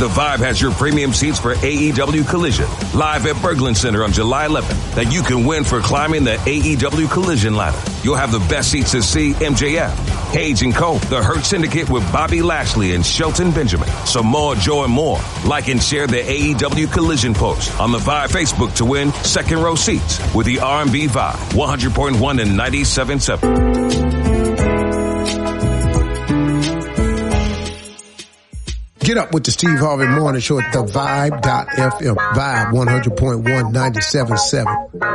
The Vibe has your premium seats for AEW Collision, live at Berglund Center on July 11th, that you can win for climbing the AEW Collision ladder. You'll have the best seats to see MJF, Page and Cole, the Hurt Syndicate with Bobby Lashley and Shelton Benjamin, Samoa Joe and more. Like and share the AEW Collision post on the Vibe Facebook to win second row seats with the R&B Vibe, 100.1 and 97.7. Get up with the Steve Harvey Morning Show at the Vibe.fm. Vibe 100.1 97.7.